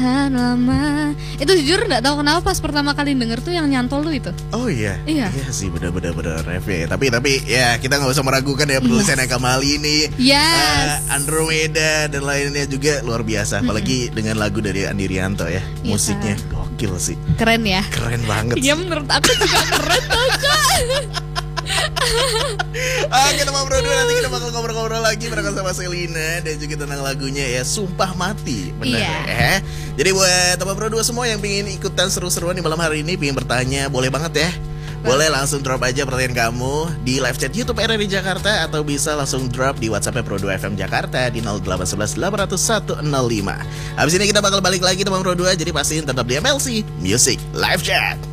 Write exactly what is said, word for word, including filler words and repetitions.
lama. Itu jujur nggak tahu kenapa pas pertama kali denger tuh yang nyantol tuh itu. Oh iya, iya, iya sih bener-bener bener ref ya. Tapi tapi ya kita nggak usah meragukan ya penulisan Eka Mali ini. Yes. Uh, Andromeda dan lainnya juga luar biasa. Apalagi mm-hmm. dengan lagu dari Andi Rianto ya, iya, musiknya gokil sih. Keren ya. Keren banget. Iya menurut aku juga keren tuh kak. Ah, kita mau berdua nanti kita bakal ngobrol-ngobrol lagi bareng sama Selina dan juga tentang lagunya ya Sumpah Mati, benar iya. ya. Jadi buat teman berdua semua yang pingin ikutan seru-seruan di malam hari ini, pingin bertanya, boleh banget ya. Boleh langsung drop aja pertanyaan kamu di live chat YouTube R R I Jakarta atau bisa langsung drop di WhatsApp Pro dua F M Jakarta di nol delapan satu satu delapan nol satu nol lima. Habis ini kita bakal balik lagi teman berdua, jadi pastiin tetap di M L C Music Live Chat.